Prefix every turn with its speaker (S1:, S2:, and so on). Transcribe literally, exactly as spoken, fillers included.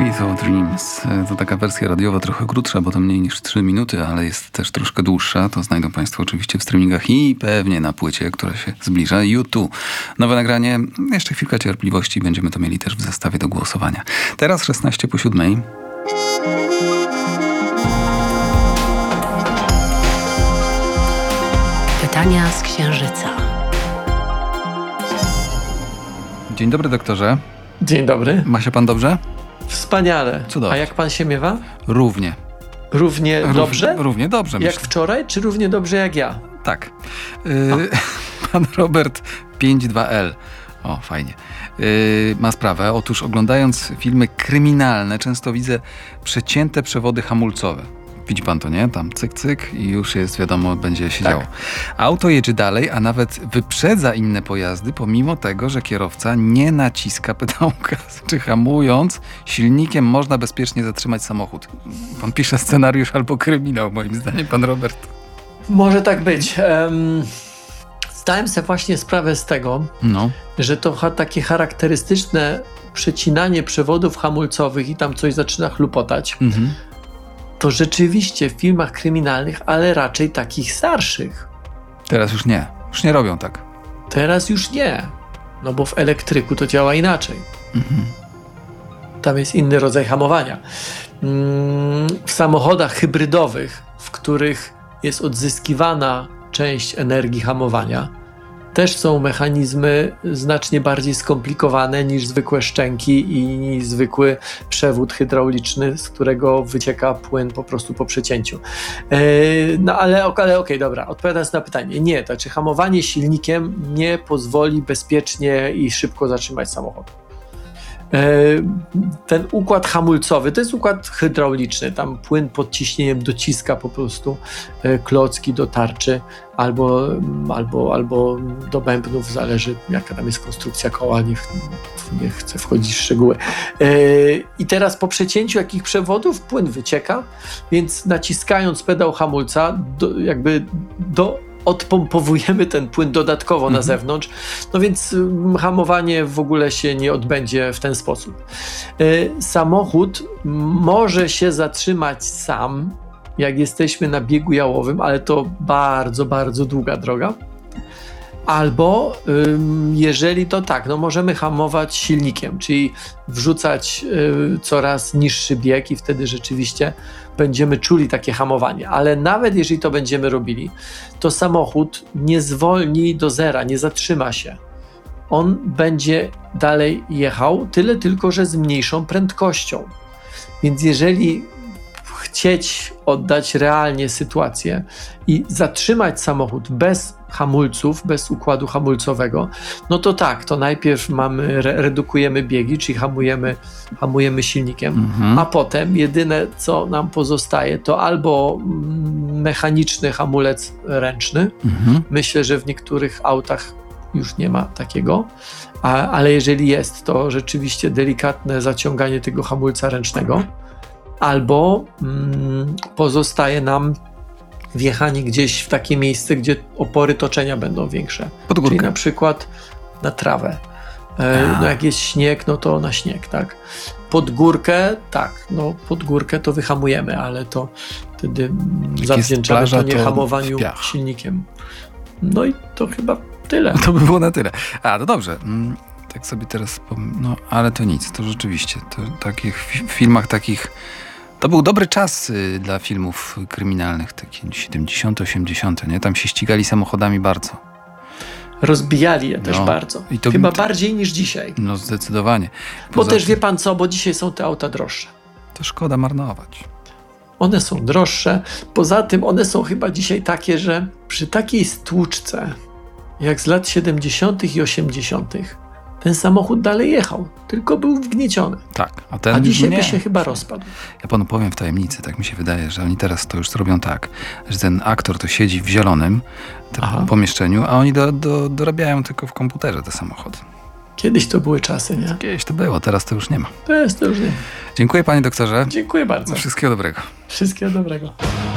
S1: Street of Dreams. To taka wersja radiowa, trochę krótsza, bo to mniej niż trzy minuty, ale jest też troszkę dłuższa. To znajdą Państwo oczywiście w streamingach i pewnie na płycie, która się zbliża. U dwa. Nowe nagranie. Jeszcze chwilkę cierpliwości. Będziemy to mieli też w zestawie do głosowania. Teraz szesnaście po siódmej.
S2: Pytania z Księżyca.
S1: Dzień dobry, doktorze.
S3: Dzień dobry.
S1: Ma się pan dobrze?
S3: Wspaniale.
S1: Cudownie.
S3: A jak pan się miewa?
S1: Równie.
S3: Równie
S1: Rów,
S3: dobrze?
S1: Równie dobrze,
S3: Jak
S1: myślę.
S3: wczoraj, czy równie dobrze jak ja?
S1: Tak. Yy, pan Robert pięć dwa L. O, fajnie. Yy, ma sprawę. Otóż oglądając filmy kryminalne często widzę przecięte przewody hamulcowe. Widzi pan to, nie? Tam cyk, cyk i już jest, wiadomo, będzie się
S3: Tak.
S1: działo. Auto jedzie dalej, a nawet wyprzedza inne pojazdy, pomimo tego, że kierowca nie naciska pedałka. Czy hamując silnikiem można bezpiecznie zatrzymać samochód. Pan pisze scenariusz albo kryminał, moim zdaniem, pan Robert.
S3: Może tak być. Um, zdałem sobie właśnie sprawę z tego,
S1: No.
S3: że to ha- takie charakterystyczne przecinanie przewodów hamulcowych i tam coś zaczyna chlupotać,
S1: Mhm.
S3: to rzeczywiście w filmach kryminalnych, ale raczej takich starszych.
S1: Teraz już nie. Już nie robią tak.
S3: Teraz już nie. No bo w elektryku to działa inaczej.
S1: Mhm.
S3: Tam jest inny rodzaj hamowania. Mm, W samochodach hybrydowych, w których jest odzyskiwana część energii hamowania, też są mechanizmy znacznie bardziej skomplikowane niż zwykłe szczęki i zwykły przewód hydrauliczny, z którego wycieka płyn po prostu po przecięciu. Yy, no ale, ale okej, dobra, odpowiadając na pytanie. Nie, to znaczy hamowanie silnikiem nie pozwoli bezpiecznie i szybko zatrzymać samochód. Ten układ hamulcowy to jest układ hydrauliczny, tam płyn pod ciśnieniem dociska po prostu klocki do tarczy albo, albo, albo do bębnów, zależy jaka tam jest konstrukcja koła, nie, nie chcę wchodzić w szczegóły. I teraz po przecięciu jakich przewodów płyn wycieka, więc naciskając pedał hamulca do, jakby do odpompowujemy ten płyn dodatkowo
S1: mhm.
S3: na zewnątrz, no więc y, hamowanie w ogóle się nie odbędzie w ten sposób. Y, samochód może się zatrzymać sam, jak jesteśmy na biegu jałowym, ale to bardzo, bardzo długa droga. Albo y, jeżeli to tak, no możemy hamować silnikiem, czyli wrzucać y, coraz niższy bieg i wtedy rzeczywiście będziemy czuli takie hamowanie. Ale nawet jeżeli to będziemy robili, to samochód nie zwolni do zera, nie zatrzyma się. On będzie dalej jechał, tyle tylko, że z mniejszą prędkością. Więc jeżeli chcieć oddać realnie sytuację i zatrzymać samochód bez hamulców, bez układu hamulcowego, no to tak, to najpierw mamy, re- redukujemy biegi, czyli hamujemy, hamujemy silnikiem,
S1: Mhm.
S3: a potem jedyne, co nam pozostaje, to albo mm, mechaniczny hamulec ręczny.
S1: Mhm.
S3: Myślę, że w niektórych autach już nie ma takiego, a, ale jeżeli jest, to rzeczywiście delikatne zaciąganie tego hamulca ręcznego. Albo mm, pozostaje nam wjechanie gdzieś w takie miejsce, gdzie opory toczenia będą większe.
S1: Pod górkę.
S3: Czyli na przykład na trawę. E, no jak jest śnieg, no to na śnieg, tak? Pod górkę, tak, no pod górkę to wyhamujemy, ale to wtedy mm, zawdzięczamy
S1: plaża,
S3: to nie
S1: to
S3: hamowaniu
S1: w piach.
S3: silnikiem. No i to chyba tyle.
S1: To by było na tyle. A, no dobrze. Mm, tak sobie teraz... Pom- no, ale to nic. To rzeczywiście. To, takich, w filmach takich... To był dobry czas y, dla filmów kryminalnych, takie siedemdziesiąte, osiemdziesiąte, nie? Tam się ścigali samochodami bardzo.
S3: Rozbijali je też
S1: No,
S3: bardzo.
S1: i to-
S3: Chyba
S1: to-
S3: bardziej niż dzisiaj.
S1: No zdecydowanie.
S3: Bo
S1: Poza
S3: też
S1: tym,
S3: wie pan co, bo dzisiaj są te auta droższe.
S1: to szkoda marnować.
S3: One są droższe. Poza tym one są chyba dzisiaj takie, że przy takiej stłuczce jak z lat siedemdziesiątych i osiemdziesiątych ten samochód dalej jechał, tylko był wgnieciony.
S1: Tak. A ten
S3: A
S1: już
S3: dzisiaj
S1: nie.
S3: by się chyba rozpadł.
S1: Ja panu powiem w tajemnicy, tak mi się wydaje, że oni teraz to już robią tak, że ten aktor to siedzi w zielonym te
S3: Aha.
S1: pomieszczeniu, a oni do, do, dorabiają tylko w komputerze te samochody.
S3: Kiedyś to były czasy, nie?
S1: Kiedyś to było, teraz to już nie ma.
S3: To jest to już nie.
S1: Dziękuję panie doktorze.
S3: Dziękuję bardzo.
S1: Wszystkiego dobrego.
S3: Wszystkiego dobrego.